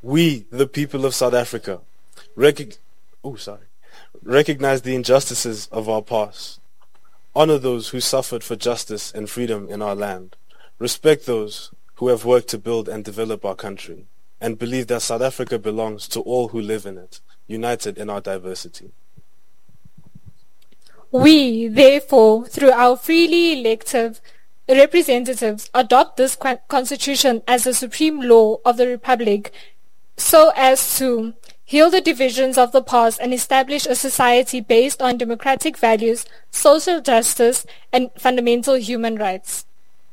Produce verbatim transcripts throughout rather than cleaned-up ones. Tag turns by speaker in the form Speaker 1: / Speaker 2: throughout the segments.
Speaker 1: We, the people of South Africa, recog- oh, sorry, recognize the injustices of our past, honor those who suffered for justice and freedom in our land, respect those who have worked to build and develop our country, and believe that South Africa belongs to all who live in it, united in our diversity.
Speaker 2: We, therefore, through our freely elective representatives, adopt this Constitution as the supreme law of the Republic, so as to heal the divisions of the past and establish a society based on democratic values, social justice, and fundamental human rights.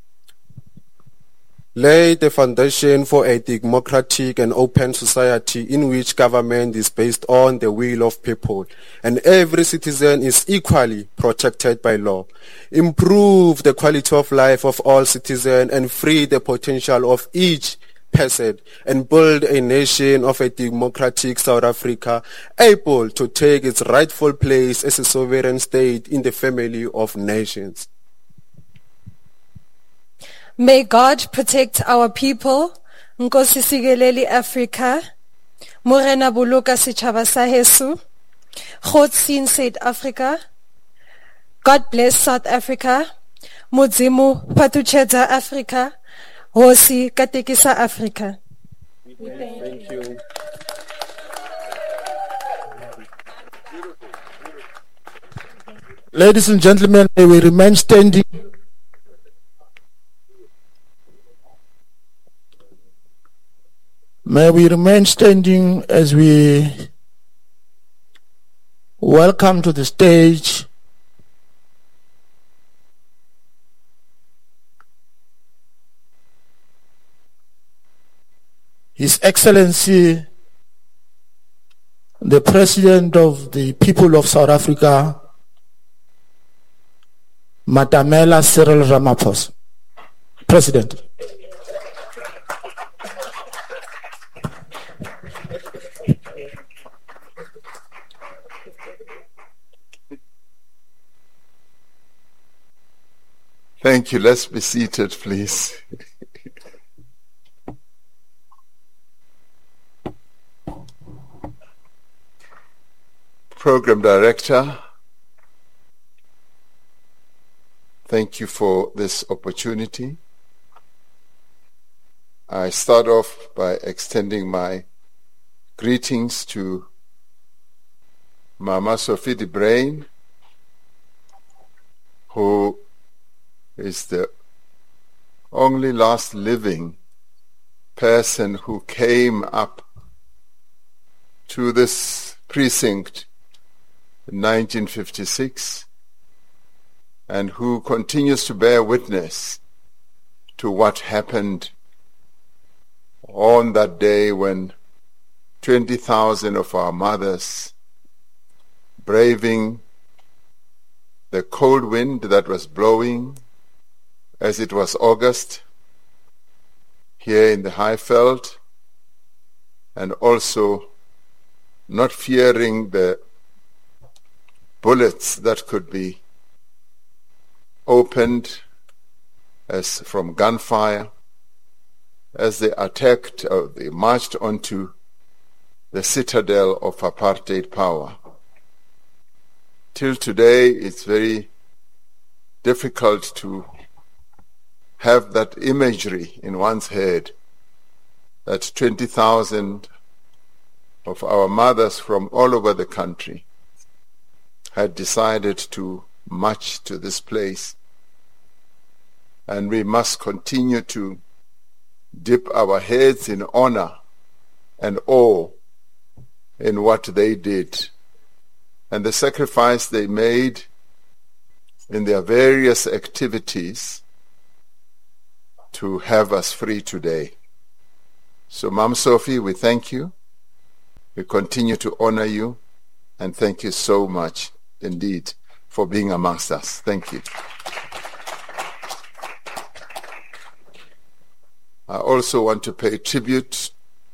Speaker 3: Lay the foundation for a democratic and open society in which government is based on the will of people and every citizen is equally protected by law. Improve the quality of life of all citizens and free the potential of each person and build a nation of a democratic South Africa able to take its rightful place as a sovereign state in the family of nations.
Speaker 4: May God protect our people, Nkosi Sikeleli Africa, Morena Buluka Sechaba sa heso, Khotsi South Africa, God bless South Africa, Mudzimu Patuchedza Africa, Hosi Katekisa Africa.
Speaker 3: Thank you.
Speaker 5: Ladies and gentlemen, may we remain standing. May we remain standing as we welcome to the stage His Excellency, the President of the people of South Africa, Matamela Cyril Ramaphosa. President.
Speaker 6: Thank you. Let's be seated, please. Program Director, thank you for this opportunity. I start off by extending my greetings to Mama Sophie de Bruyn, who is the only last living person who came up to this precinct in nineteen fifty-six and who continues to bear witness to what happened on that day when twenty thousand of our mothers, braving the cold wind that was blowing as it was August here in the Highveld, and also not fearing the bullets that could be opened as from gunfire, as they attacked, or they marched onto the citadel of apartheid power. Till today, it's very difficult to have that imagery in one's head that twenty thousand of our mothers from all over the country had decided to march to this place. And we must continue to dip our heads in honor and awe in what they did and the sacrifice they made in their various activities to have us free today. So, Mom Sophie, we thank you. We continue to honor you, and thank you so much indeed for being amongst us. Thank you. I also want to pay tribute,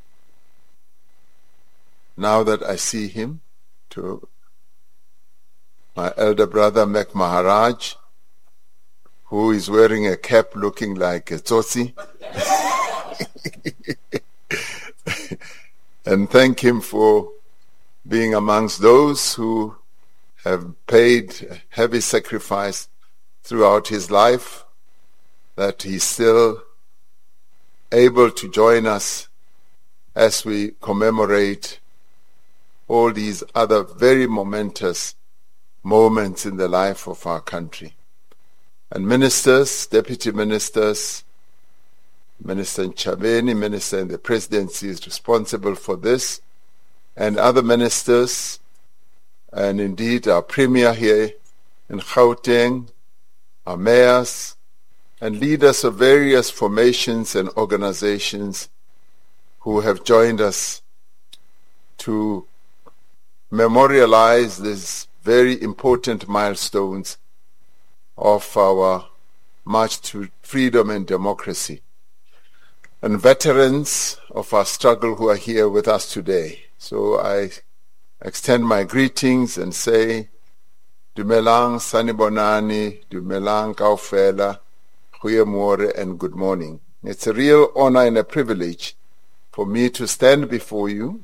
Speaker 6: now that I see him, to my elder brother, Mek Maharaj, who is wearing a cap looking like a tsotsi. and thank him for being amongst those who have paid heavy sacrifice throughout his life, that he's still able to join us as we commemorate all these other very momentous moments in the life of our country. And ministers, deputy ministers, Minister Nchabeni, minister in the presidency, is responsible for this, and other ministers, and indeed our premier here in Gauteng, our mayors, and leaders of various formations and organizations who have joined us to memorialize these very important milestones of our march to freedom and democracy, and veterans of our struggle who are here with us today. So I extend my greetings and say, Dumelang Sanibonani, Dumelang Kaufela, Goeiemorgen, and good morning. It's a real honor and a privilege for me to stand before you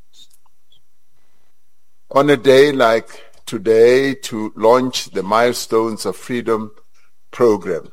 Speaker 6: on a day like today to launch the Milestones of Freedom program.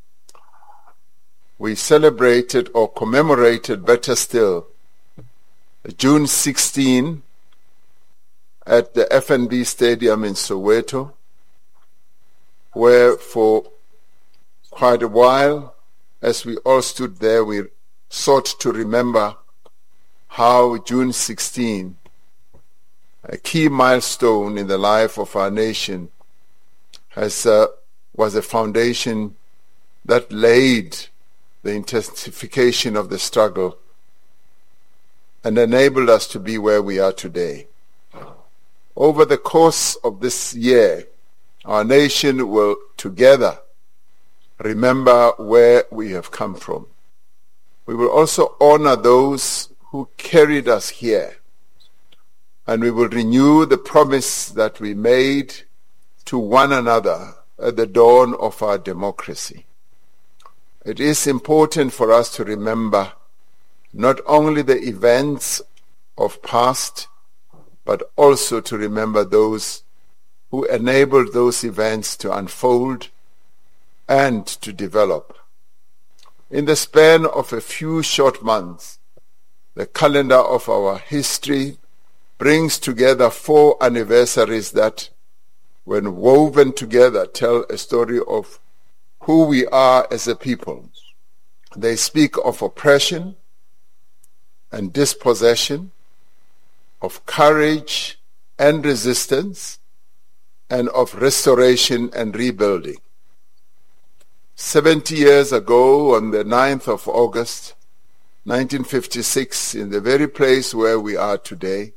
Speaker 6: We celebrated or commemorated, better still, June sixteenth at the F N B Stadium in Soweto, where for quite a while, as we all stood there, we sought to remember how June sixteenth, a key milestone in the life of our nation, has uh, was a foundation that laid the intensification of the struggle and enabled us to be where we are today. Over the course of this year, our nation will together remember where we have come from. We will also honor those who carried us here, and we will renew the promise that we made to one another at the dawn of our democracy. It is important for us to remember not only the events of past, but also to remember those who enabled those events to unfold and to develop. In the span of a few short months, the calendar of our history brings together four anniversaries that, when woven together, tell a story of who we are as a people. They speak of oppression and dispossession, of courage and resistance, and of restoration and rebuilding. Seventy years ago, on the ninth of August, nineteen fifty-six, in the very place where we are today,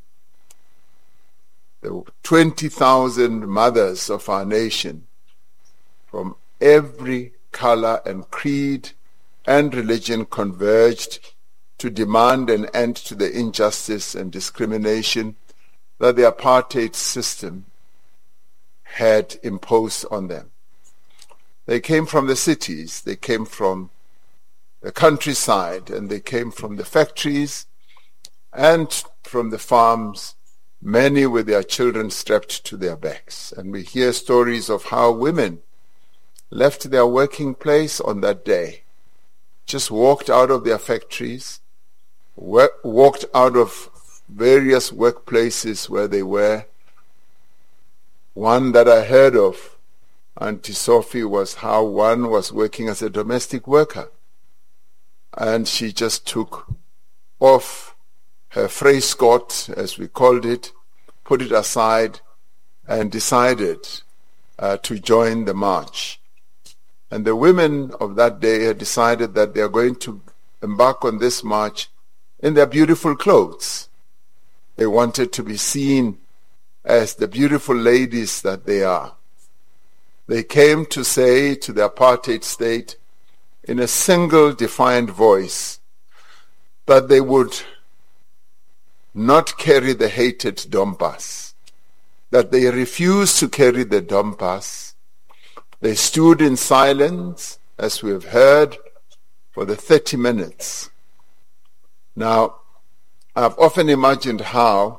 Speaker 6: the twenty thousand mothers of our nation, from every color and creed and religion, converged to demand an end to the injustice and discrimination that the apartheid system had imposed on them. They came from the cities, they came from the countryside, and they came from the factories and from the farms, many with their children strapped to their backs. And we hear stories of how women left their working place on that day, just walked out of their factories, walked out of various workplaces where they were. One that I heard of, Auntie Sophie, was how one was working as a domestic worker, and she just took off her vryskot, as we called it, put it aside, and decided uh, to join the march. And the women of that day had decided that they are going to embark on this march in their beautiful clothes. They wanted to be seen as the beautiful ladies that they are. They came to say to the apartheid state in a single defiant voice that they would not carry the hated dompas, that they refused to carry the dompas. They stood in silence, as we have heard, for the thirty minutes. Now, I've often imagined how,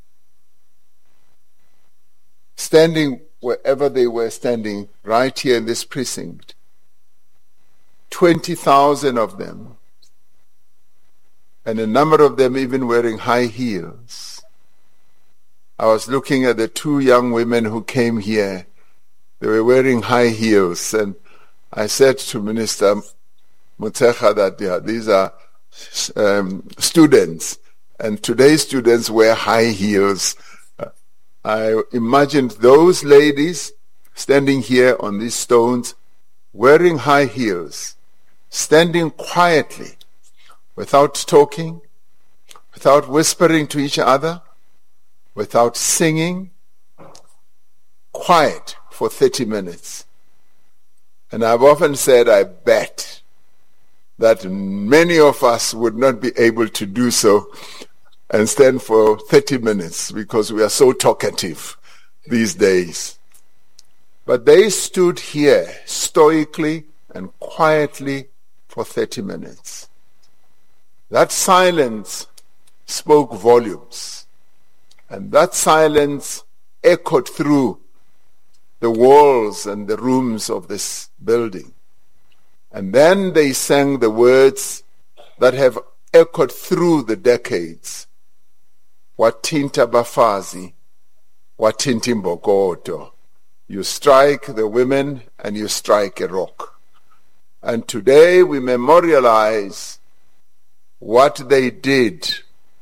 Speaker 6: standing wherever they were standing, right here in this precinct, twenty thousand of them, and a number of them even wearing high heels. I was looking at the two young women who came here. They were wearing high heels, and I said to Minister Motshekga that yeah, these are um, students, and today's students wear high heels. I imagined those ladies standing here on these stones, wearing high heels, standing quietly, without talking, without whispering to each other, without singing, quiet for thirty minutes. And I've often said, I bet that many of us would not be able to do so and stand for thirty minutes because we are so talkative these days. But they stood here stoically and quietly for thirty minutes. That silence spoke volumes, and that silence echoed through the walls and the rooms of this building. And then they sang the words that have echoed through the decades. Watinta bafazi, watinti mbokodo. You strike the women and you strike a rock. And today we memorialize what they did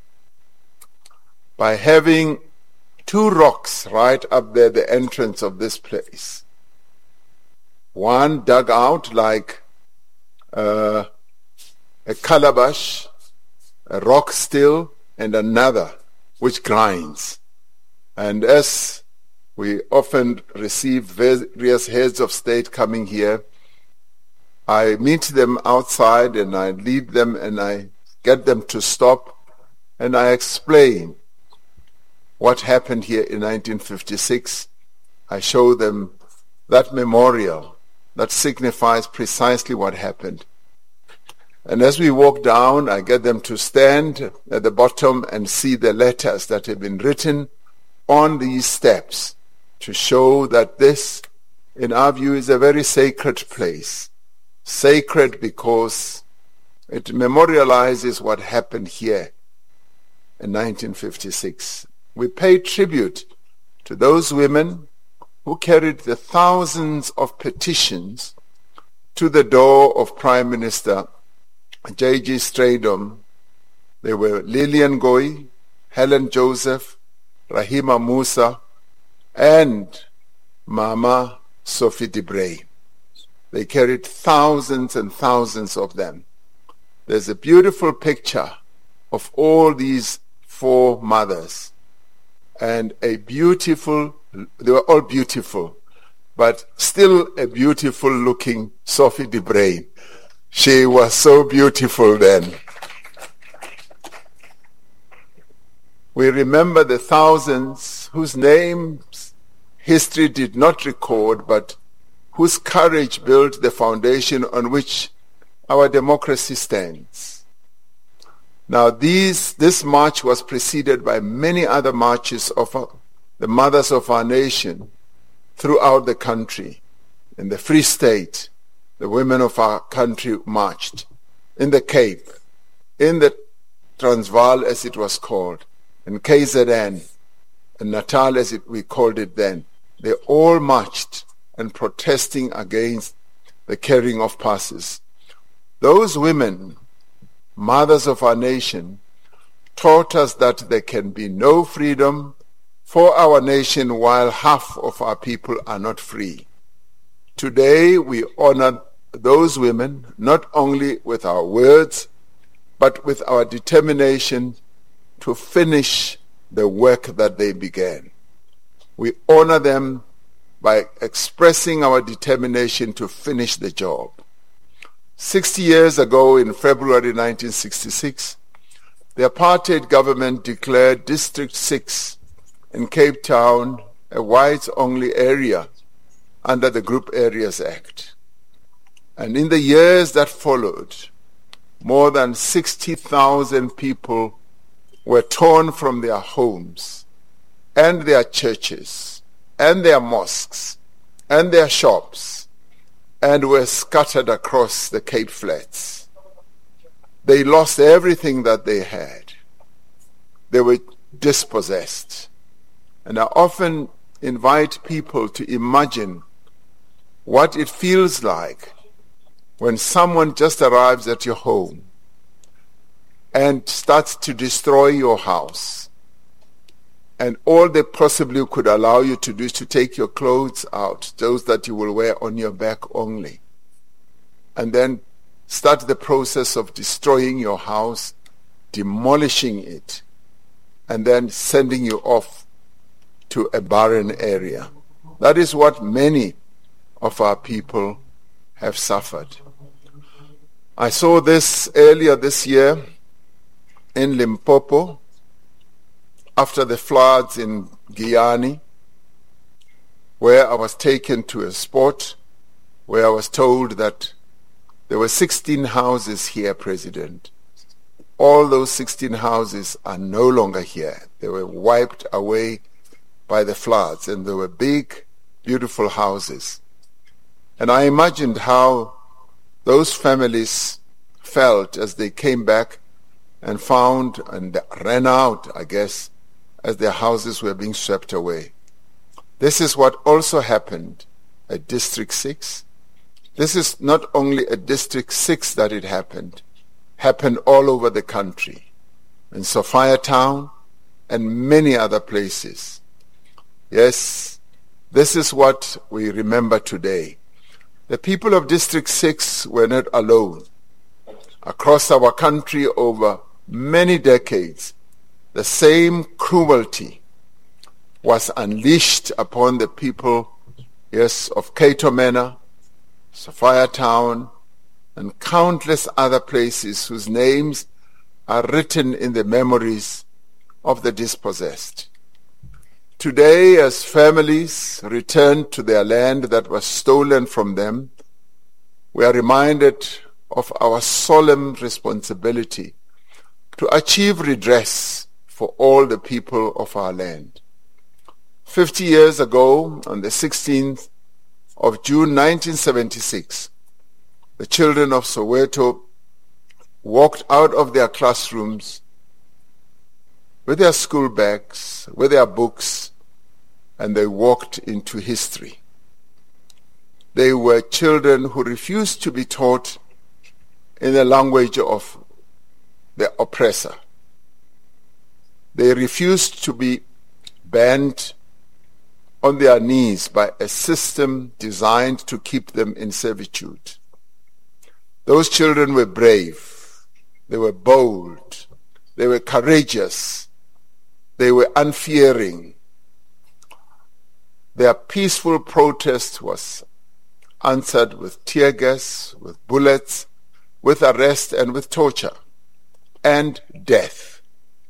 Speaker 6: by having two rocks right up there, the entrance of this place. One dug out like uh, a calabash, a rock still, and another which grinds. And as we often receive various heads of state coming here, I meet them outside and I lead them and I get them to stop and I explain what happened here in nineteen fifty-six. I show them that memorial that signifies precisely what happened. And as we walk down, I get them to stand at the bottom and see the letters that have been written on these steps to show that this, in our view, is a very sacred place. Sacred because it memorializes what happened here in nineteen fifty-six. We pay tribute to those women who carried the thousands of petitions to the door of Prime Minister J G Strydom. They were Lillian Ngoyi, Helen Joseph, Rahima Musa, and Mama Sophie de Bruyn. They carried thousands and thousands of them. There's a beautiful picture of all these four mothers. And a beautiful, they were all beautiful, but still a beautiful looking Sophie de Bruyn. She was so beautiful then. We remember the thousands whose names history did not record, but whose courage built the foundation on which our democracy stands. Now, these, this march was preceded by many other marches of uh, the mothers of our nation throughout the country. In the Free State, the women of our country marched. In the Cape, in the Transvaal, as it was called, in K Z N, in Natal, as it, we called it then, they all marched and protesting against the carrying of passes. Those women, mothers of our nation, taught us that there can be no freedom for our nation while half of our people are not free. Today we honor those women not only with our words, but with our determination to finish the work that they began. We honor them by expressing our determination to finish the job. Sixty years ago, in February nineteen sixty-six, the apartheid government declared District six in Cape Town a whites-only area under the Group Areas Act. And in the years that followed, more than sixty thousand people were torn from their homes and their churches and their mosques and their shops and were scattered across the Cape Flats. They lost everything that they had. They were dispossessed. And I often invite people to imagine what it feels like when someone just arrives at your home and starts to destroy your house. And all they possibly could allow you to do is to take your clothes out, those that you will wear on your back only. And then start the process of destroying your house, demolishing it, and then sending you off to a barren area. That is what many of our people have suffered. I saw this earlier this year in Limpopo after the floods in Guyana, where I was taken to a spot where I was told that there were sixteen houses here, President. All those sixteen houses are no longer here. They were wiped away by the floods, and they were big, beautiful houses. And I imagined how those families felt as they came back and found and ran out, I guess, as their houses were being swept away. This is what also happened at District six. This is not only at District six that it happened, happened all over the country, in Sophiatown and many other places. Yes, this is what we remember today. The people of District six were not alone. Across our country over many decades, the same cruelty was unleashed upon the people, yes, of Cato Manor, Sophiatown, and countless other places whose names are written in the memories of the dispossessed. Today, as families return to their land that was stolen from them, we are reminded of our solemn responsibility to achieve redress for all the people of our land. Fifty years ago, on the sixteenth of June nineteen seventy-six, the children of Soweto walked out of their classrooms with their school bags, with their books, and they walked into history. They were children who refused to be taught in the language of the oppressor. They refused to be bent on their knees by a system designed to keep them in servitude. Those children were brave, they were bold, they were courageous, they were unfearing. Their peaceful protest was answered with tear gas, with bullets, with arrest and with torture and death.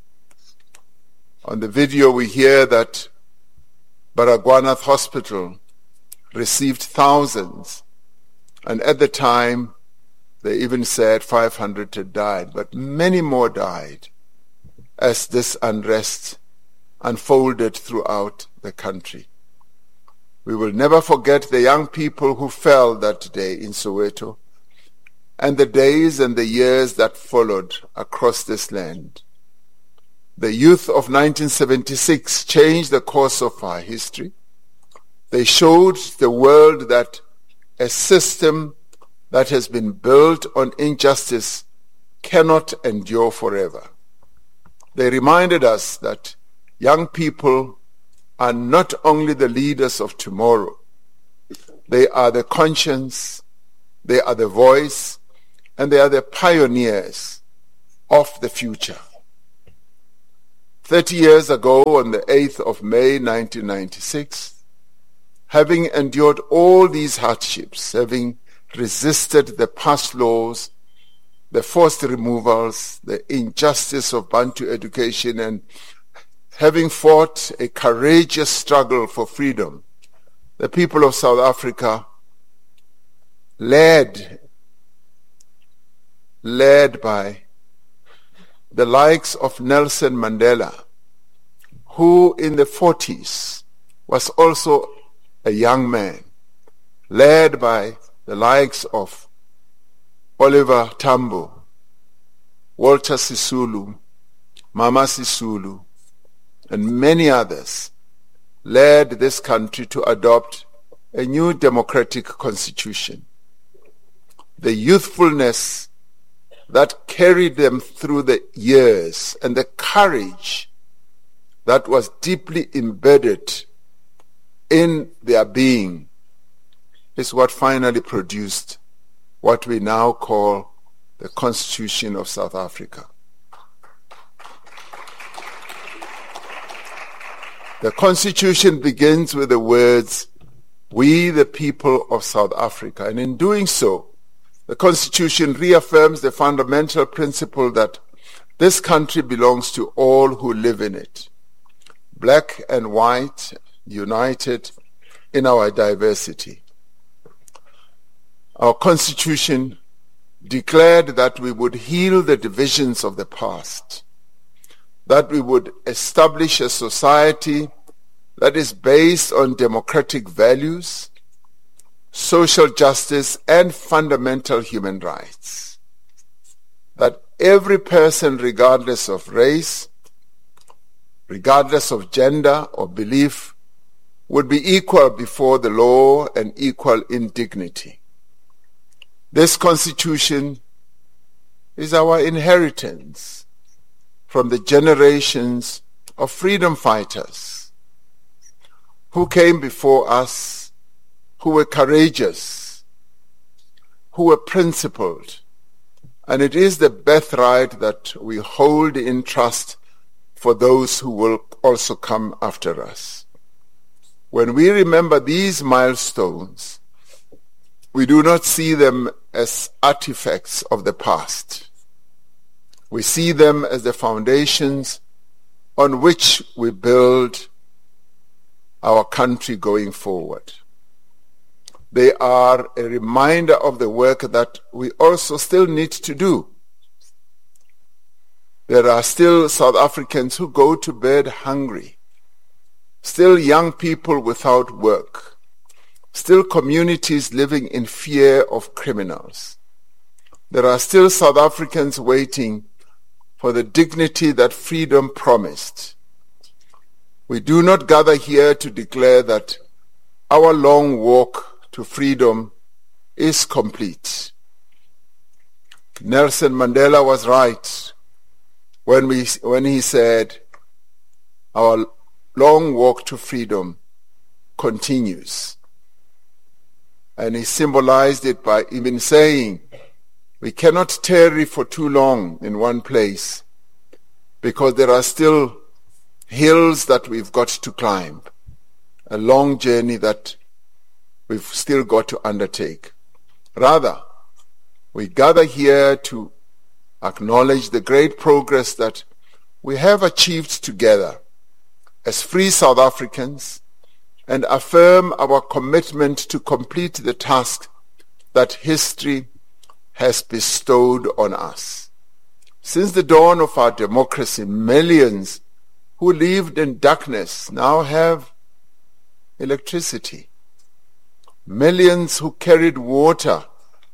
Speaker 6: On the video we hear that Baragwanath Hospital received thousands, and at the time they even said five hundred had died, but many more died as this unrest unfolded throughout the country. We will never forget the young people who fell that day in Soweto and the days and the years that followed across this land. The youth of nineteen seventy-six changed the course of our history. They showed the world that a system that has been built on injustice cannot endure forever. They reminded us that young people are not only the leaders of tomorrow, they are the conscience, they are the voice, and they are the pioneers of the future. Thirty years ago, on the eighth of May nineteen ninety-six, having endured all these hardships, having resisted the past laws, the forced removals, the injustice of Bantu education, and having fought a courageous struggle for freedom, the people of South Africa, led, led by the likes of Nelson Mandela, who in the forties was also a young man, led by the likes of Oliver Tambo, Walter Sisulu, Mama Sisulu, and many others, led this country to adopt a new democratic constitution. The youthfulness that carried them through the years and the courage that was deeply embedded in their being is what finally produced what we now call the Constitution of South Africa. The Constitution begins with the words, "We the people of South Africa," and in doing so, the Constitution reaffirms the fundamental principle that this country belongs to all who live in it, black and white, united in our diversity. Our Constitution declared that we would heal the divisions of the past, that we would establish a society that is based on democratic values, social justice, and fundamental human rights, that every person, regardless of race, regardless of gender or belief, would be equal before the law and equal in dignity. This Constitution is our inheritance from the generations of freedom fighters who came before us, who were courageous, who were principled, and it is the birthright that we hold in trust for those who will also come after us. When we remember these milestones, we do not see them as artifacts of the past. We see them as the foundations on which we build our country going forward. They are a reminder of the work that we also still need to do. There are still South Africans who go to bed hungry, still young people without work, still communities living in fear of criminals. There are still South Africans waiting for the dignity that freedom promised. We do not gather here to declare that our long walk to freedom is complete. Nelson Mandela was right when, we, when he said, our long walk to freedom continues. And he symbolized it by even saying, we cannot tarry for too long in one place because there are still hills that we've got to climb, a long journey that we've still got to undertake. Rather, we gather here to acknowledge the great progress that we have achieved together as free South Africans and affirm our commitment to complete the task that history has bestowed on us. Since the dawn of our democracy, millions who lived in darkness now have electricity. Millions who carried water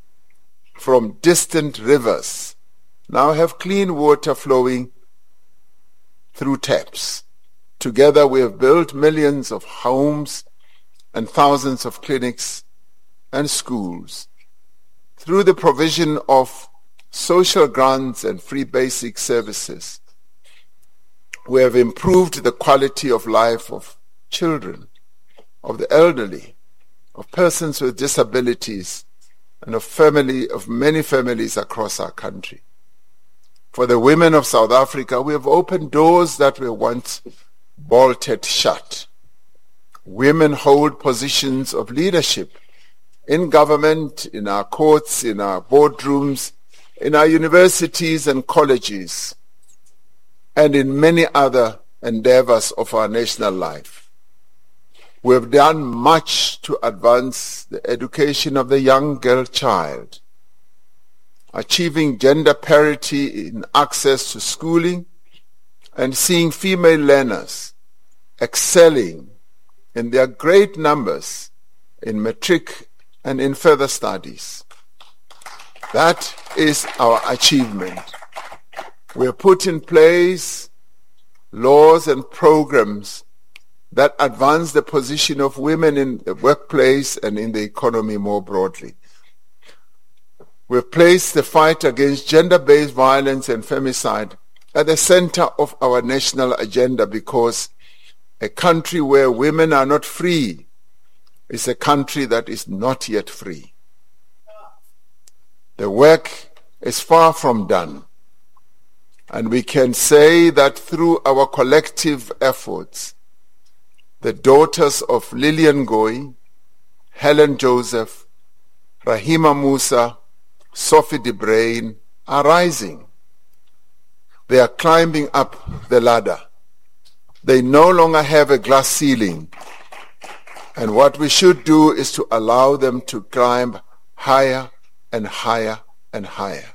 Speaker 6: from distant rivers now have clean water flowing through taps. Together we have built millions of homes and thousands of clinics and schools. Through the provision of social grants and free basic services, we have improved the quality of life of children, of the elderly, of persons with disabilities, and of family, of many families across our country. For the women of South Africa, we have opened doors that were once bolted shut. Women hold positions of leadership in government, in our courts, in our boardrooms, in our universities and colleges, and in many other endeavors of our national life. We have done much to advance the education of the young girl child. achieving gender parity in access to schooling, and seeing female learners excelling in their great numbers in matric and in further studies. That is our achievement. We have put in place laws and programs that advance the position of women in the workplace and in the economy more broadly. We have placed the fight against gender-based violence and femicide at the center of our national agenda, because a country where women are not free is a country that is not yet free. The work is far from done, and we can say that through our collective efforts, the daughters of Lillian Ngoyi, Helen Joseph, Rahima Musa, Sophie de Bruyn are rising. They are climbing up the ladder. They no longer have a glass ceiling. And what we should do is to allow them to climb higher and higher and higher.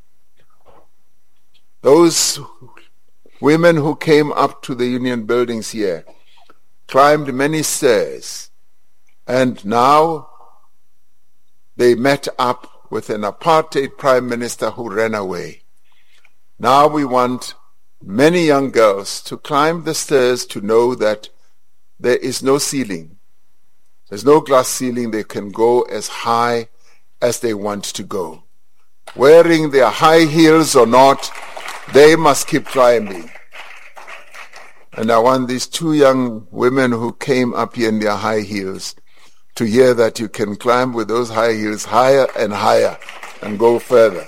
Speaker 6: Those women who came up to the union buildings here climbed many stairs, and now they met up with an apartheid prime minister who ran away. Now we want many young girls to climb the stairs to know that there is no ceiling. There's no glass ceiling. They can go as high as they want to go. Wearing their high heels or not, they must keep climbing. And I want these two young women who came up here in their high heels to hear that you can climb with those high heels higher and higher and go further.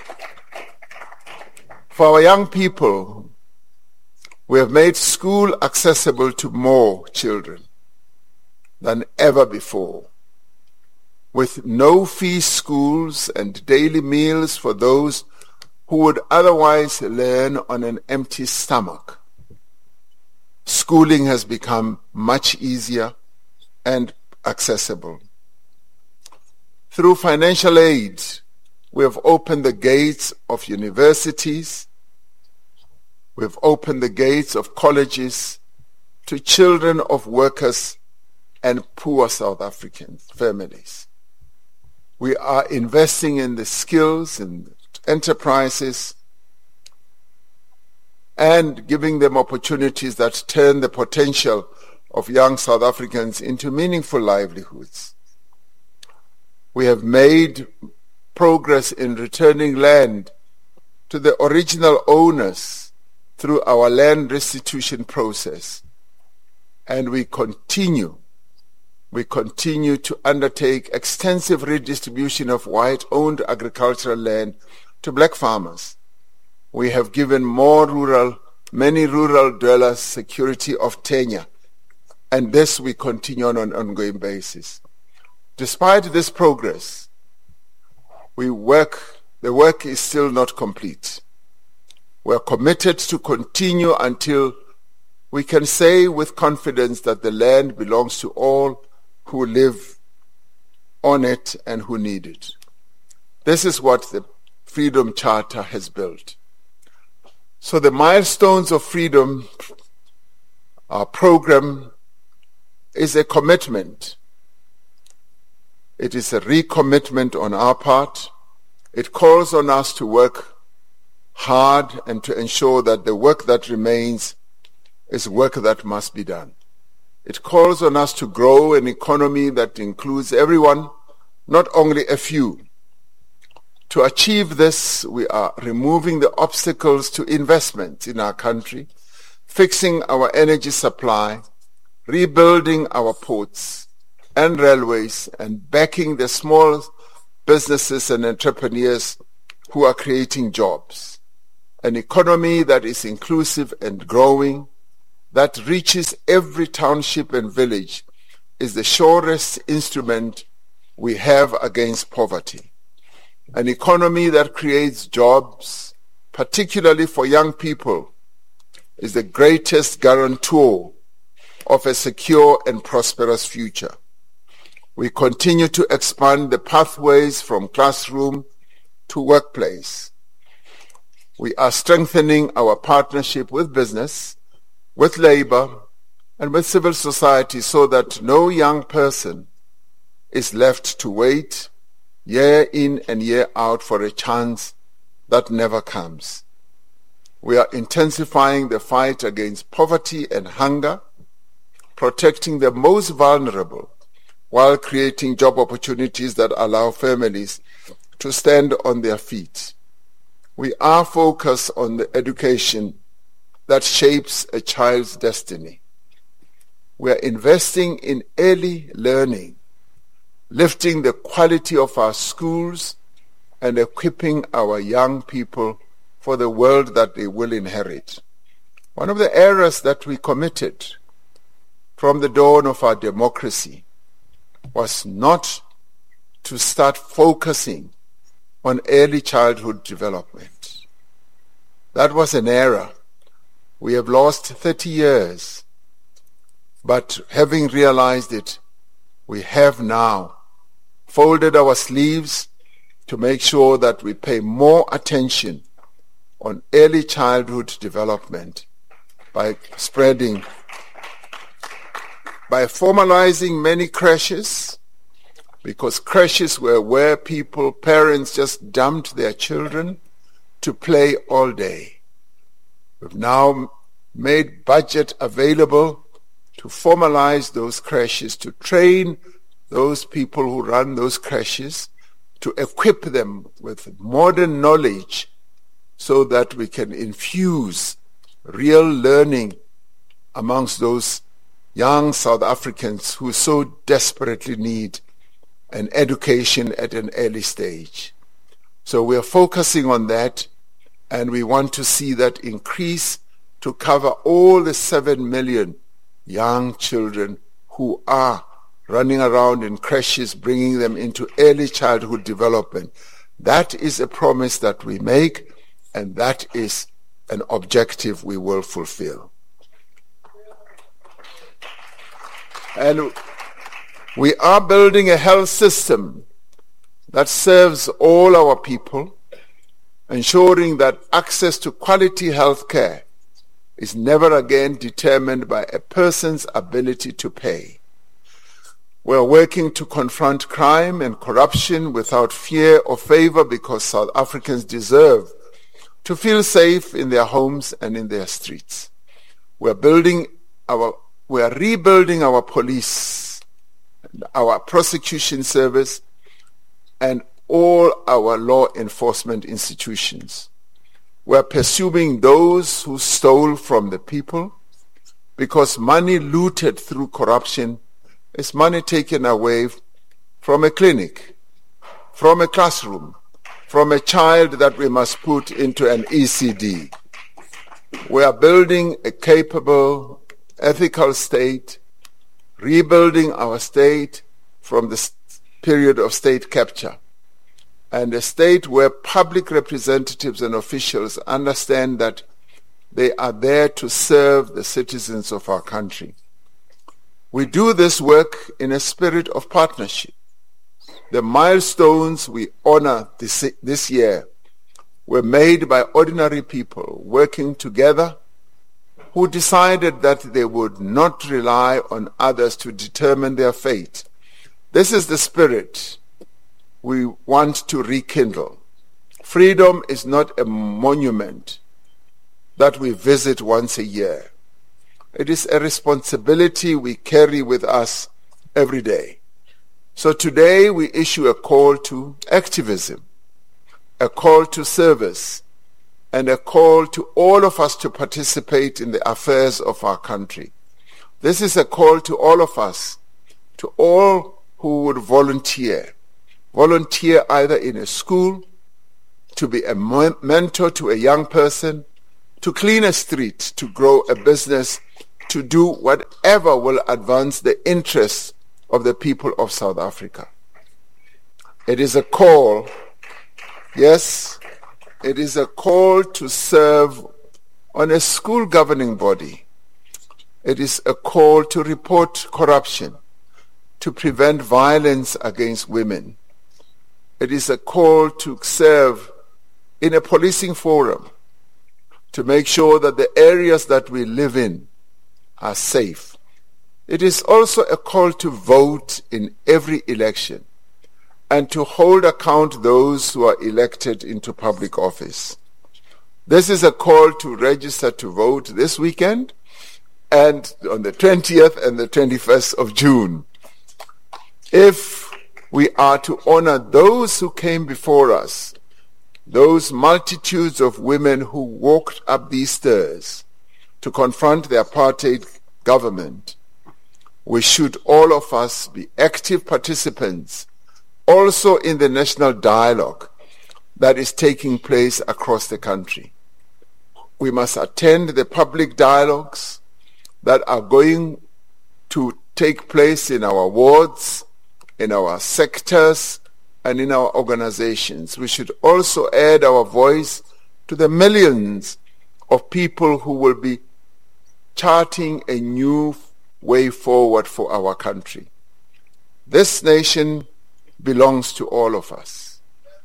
Speaker 6: For our young people, we have made school accessible to more children than ever before, with no-fee schools and daily meals for those who would otherwise learn on an empty stomach. Schooling has become much easier and accessible. Through financial aid, we have opened the gates of universities. We have opened the gates of colleges to children of workers and poor South African families. We are investing in the skills and enterprises and giving them opportunities that turn the potential of young South Africans into meaningful livelihoods. We have made progress in returning land to the original owners through our land restitution process. And we continue, we continue to undertake extensive redistribution of white-owned agricultural land to black farmers. We have given more rural, many rural dwellers security of tenure, and this we continue on an ongoing basis. Despite this progress, we work, the work is still not complete. We are committed to continue until we can say with confidence that the land belongs to all who live on it and who need it. This is what the Freedom Charter has built. So the milestones of freedom, our program, is a commitment. It is a recommitment on our part. It calls on us to work hard and to ensure that the work that remains is work that must be done. It calls on us to grow an economy that includes everyone, not only a few. To achieve this, we are removing the obstacles to investment in our country, fixing our energy supply, rebuilding our ports and railways, and backing the small businesses and entrepreneurs who are creating jobs. An economy that is inclusive and growing, that reaches every township and village, is the surest instrument we have against poverty. An economy that creates jobs, particularly for young people, is the greatest guarantor of a secure and prosperous future. We continue to expand the pathways from classroom to workplace. We are strengthening our partnership with business, with labor, and with civil society so that no young person is left to wait year in and year out for a chance that never comes. We are intensifying the fight against poverty and hunger, protecting the most vulnerable, while creating job opportunities that allow families to stand on their feet. We are focused on the education that shapes a child's destiny. We are investing in early learning, lifting the quality of our schools and equipping our young people for the world that they will inherit. One of the errors that we committed from the dawn of our democracy was not to start focusing on early childhood development. That was an error. We have lost thirty years. But having realized it, we have now folded our sleeves to make sure that we pay more attention on early childhood development by spreading, by formalizing many creches, because creches were where people, parents just dumped their children to play all day. We've now made budget available to formalize those creches, to train those people who run those creches, to equip them with modern knowledge so that we can infuse real learning amongst those young South Africans who so desperately need an education at an early stage. So we are focusing on that, and we want to see that increase to cover all the seven million young children who are running around in creches, bringing them into early childhood development. That is a promise that we make, and that is an objective we will fulfill. And we are building a health system that serves all our people, ensuring that access to quality health care is never again determined by a person's ability to pay. We are working to confront crime and corruption without fear or favor, because South Africans deserve to feel safe in their homes and in their streets. We are building our, we are rebuilding our police, our prosecution service, and all our law enforcement institutions. We are pursuing those who stole from the people, because money looted through corruption is money taken away from a clinic, from a classroom, from a child that we must put into an E C D. We are building a capable, ethical state, rebuilding our state from the period of state capture, and a state where public representatives and officials understand that they are there to serve the citizens of our country. We do this work in a spirit of partnership. The milestones we honor this, this year were made by ordinary people working together who decided that they would not rely on others to determine their fate. This is the spirit we want to rekindle. Freedom is not a monument that we visit once a year. It is a responsibility we carry with us every day. So today we issue a call to activism, a call to service, and a call to all of us to participate in the affairs of our country. This is a call to all of us, to all who would volunteer. Volunteer either in a school, to be a mentor to a young person, to clean a street, to grow a business, to do whatever will advance the interests of the people of South Africa. It is a call, yes, it is a call to serve on a school governing body. It is a call to report corruption, to prevent violence against women. It is a call to serve in a policing forum to make sure that the areas that we live in are safe. It is also a call to vote in every election and to hold account those who are elected into public office. This is a call to register to vote this weekend and on the twentieth and the twenty-first of June. If we are to honor those who came before us, those multitudes of women who walked up these stairs to confront the apartheid government, we should all of us be active participants also in the national dialogue that is taking place across the country. We must attend the public dialogues that are going to take place in our wards, in our sectors, and in our organizations. We should also add our voice to the millions of people who will be charting a new way forward for our country. This nation belongs to all of us,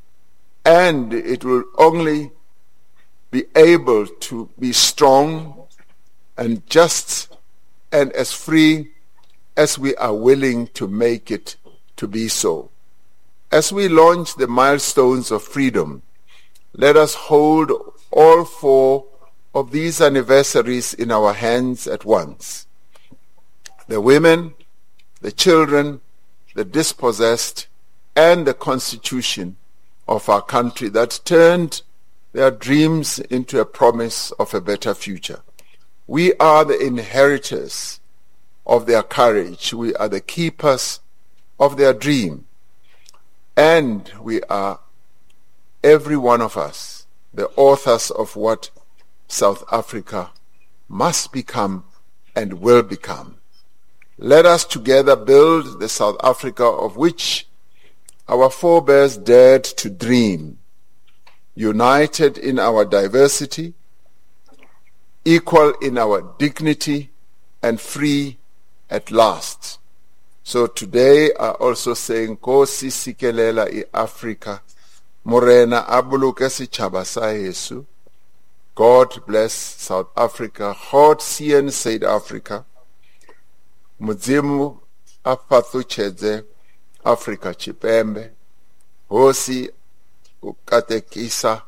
Speaker 6: and it will only be able to be strong and just and as free as we are willing to make it to be so. As we launch the milestones of freedom, let us hold all four of these anniversaries in our hands at once. The women, the children, the dispossessed, and the constitution of our country that turned their dreams into a promise of a better future. We are the inheritors of their courage. We are the keepers of their dream. And we are, every one of us, the authors of what South Africa must become and will become. Let us together build the South Africa of which our forebears dared to dream, united in our diversity, equal in our dignity, and free at last. So today I also say Nkosi sikelela I Africa, Morena abuluke sichaba sa Yesu. God bless South Africa. God sien South Africa. Mudzimu afathuchedze Africa chipembe. Hosi ukatekisa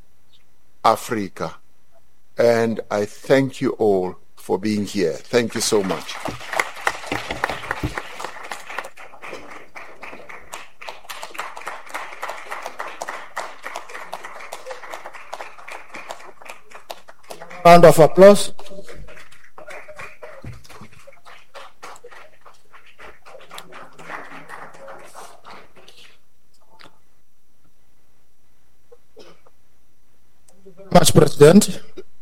Speaker 6: Africa. And I thank you all for being here. Thank you so much.
Speaker 5: Round of applause. Much, President.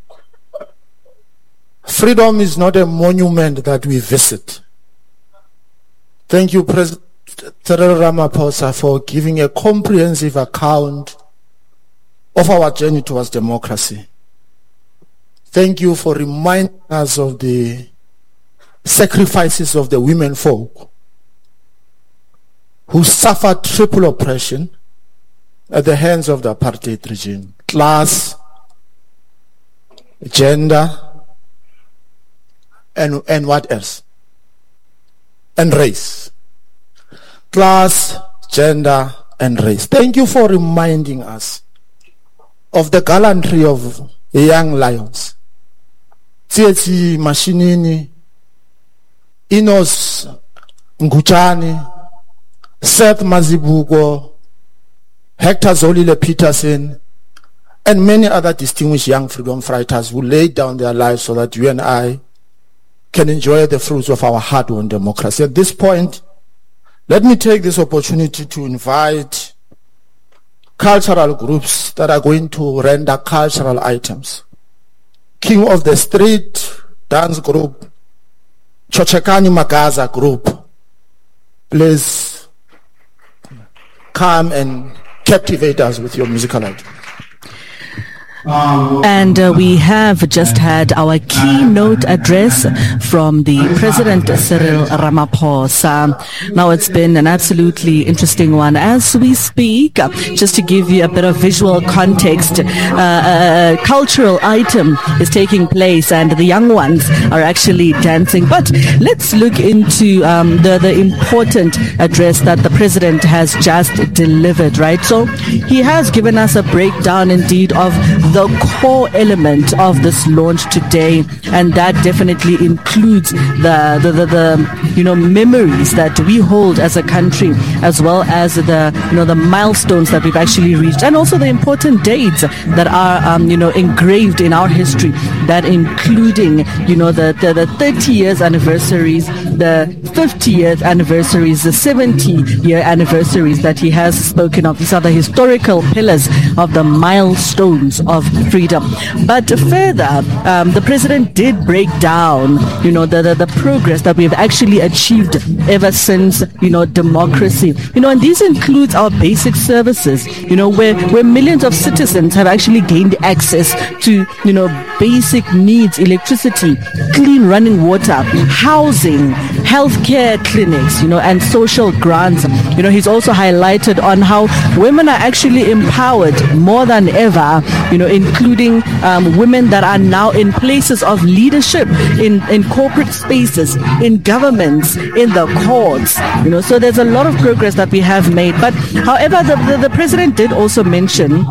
Speaker 5: Freedom is not a monument that we visit. Thank you, President Cyril Ramaphosa, for giving a comprehensive account of our journey towards democracy. Thank you for reminding us of the sacrifices of the women folk who suffered triple oppression at the hands of the apartheid regime. Class, gender, and, and what else? And race. Class, gender, and race. Thank you for reminding us of the gallantry of the young lions. Tsietsi Mashinini, Enos Nguchani, Seth Mazibuko, Hector Zolile Peterson, and many other distinguished young freedom fighters who laid down their lives so that you and I can enjoy the fruits of our hard-won democracy. At this point, let me take this opportunity to invite cultural groups that are going to render cultural items. King of the Street Dance Group, Chochekani Magaza Group, please come and captivate us with your musical item.
Speaker 7: And uh, we have just had our keynote address from the President Cyril Ramaphosa. Now it's been an absolutely interesting one. As we speak, uh, just to give you a bit of visual context, uh, a, a cultural item is taking place and the young ones are actually dancing. But let's look into um, the, the important address that the President has just delivered, right? So he has given us a breakdown indeed of the core element of this launch today, and that definitely includes the, the, the, the you know memories that we hold as a country, as well as the you know the milestones that we've actually reached, and also the important dates that are um, you know engraved in our history, that including you know the, the, the thirty years anniversaries, the fiftieth anniversaries, the seventy year anniversaries that he has spoken of. These are the historical pillars of the milestones of freedom. But further, um, the President did break down, you know, the, the, the progress that we've actually achieved ever since, you know, democracy. You know, and these includes our basic services, you know, where, where millions of citizens have actually gained access to, you know, basic needs, electricity, clean running water, housing, healthcare clinics, you know, and social grants. You know, he's also highlighted on how women are actually empowered more than ever, you know, including um, women that are now in places of leadership in, in corporate spaces, in governments, in the courts, you know, so there's a lot of progress that we have made. But however, the, the, the President did also mention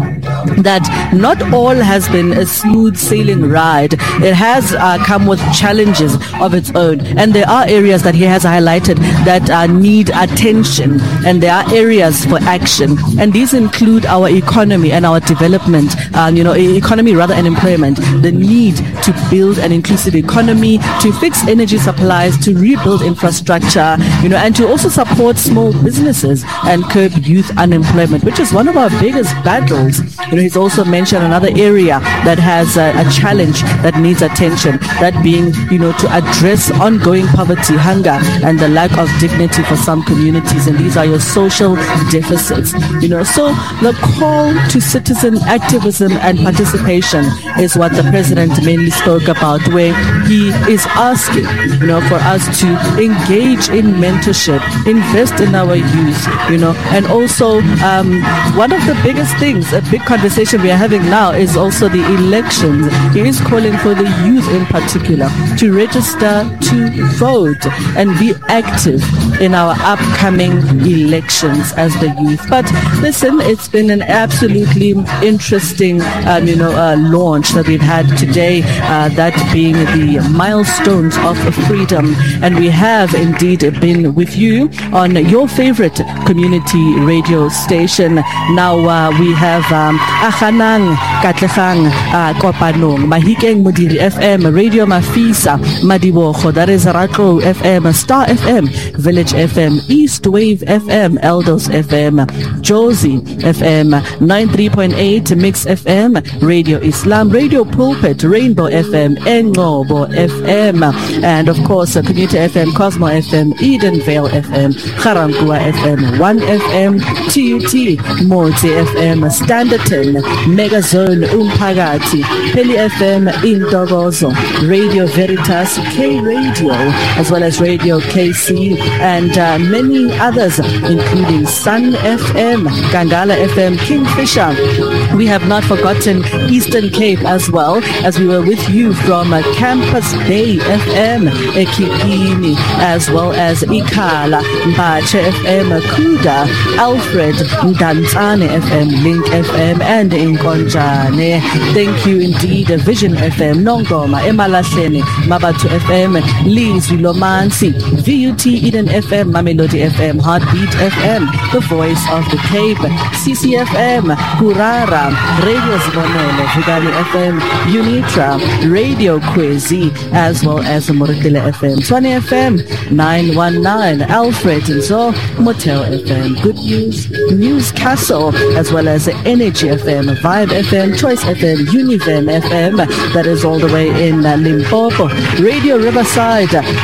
Speaker 7: that not all has been a smooth sailing ride. It has uh, come with challenges of its own, and there are areas that he has highlighted that uh, need attention, and there are areas for action, and these include our economy and our development, um, you know, economy rather and employment, the need to build an inclusive economy, to fix energy supplies, to rebuild infrastructure, you know, and to also support small businesses and curb youth unemployment, which is one of our biggest battles. You know, he's also mentioned another area that has a, a challenge that needs attention, that being, you know, to address ongoing poverty, hunger, and the lack of dignity for some communities, and these are your social deficits. You know, so the call to citizen activism and participation is what the President mainly spoke about, where he is asking, you know, for us to engage in mentorship, invest in our youth, you know, and also um, one of the biggest things, a big conversation we are having now is also the elections. He is calling for the youth in particular to register to vote and be active in our upcoming elections as the youth. But listen, it's been an absolutely interesting, um, you know, uh, launch that we've had today, uh, that being the milestones of freedom. And we have indeed been with you on your favorite community radio station. Now uh, we have um, Akhanang Katlekhang Kopanong, Mahikeng Modiri F M, Radio Mafisa, Madibogo, that is Ratlo F M, Star F M, Village F M, East Wave F M, Eldos F M, Josie F M, ninety-three point eight Mix F M, Radio Islam, Radio Pulpit, Rainbow F M, Engobo F M, and of course Community F M, Cosmo F M, Edenvale F M, Karankua F M, one F M, T U T, Motse F M, Standerton, Megazone Umphakathi, Peli F M, Indogozo, Radio Veritas, K Radio, as well as Radio K C, and uh, many others, including Sun F M, Gangala F M, Kingfisher. We have not forgotten Eastern Cape as well, as we were with you from uh, Campus Bay F M, Ekipini, as well as Ikala, Mbache F M, Kuda, Alfred, Ndantsane F M, Link F M, and Inkonjane. Thank you indeed, Vision F M, Nongoma, Emalahleni, Mabatu F M, Lees, Lomansi, V U T, Eden F M, Mamelodi F M, Heartbeat F M, The Voice of the Cape, C C F M, Kurara, Radio Zibonelo, Vigani F M, Unitra, Radio Kwezi, as well as Moritile F M, Tshwane F M, nine one nine, Alfred Nzo, Motel F M, Good News, Newscastle, as well as Energy F M, Vibe F M, Choice F M, Univen F M, that is all the way in uh, Limpopo, Radio Riverside, Demand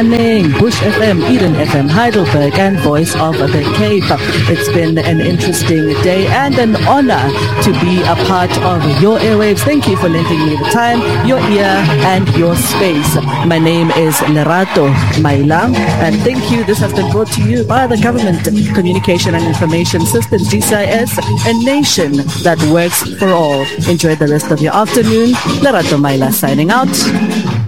Speaker 7: Mpumalanga, Bush F M, Eden F M, Heidelberg, and Voice of the Cape. It's been an interesting day and an honor to be a part of your airwaves. Thank you for lending me the time, your ear, and your space. My name is Lerato Maila, and thank you. This has been brought to you by the Government Communication and Information Systems, G C I S, a nation that works for all. Enjoy the rest of your afternoon. Lerato Maila signing out.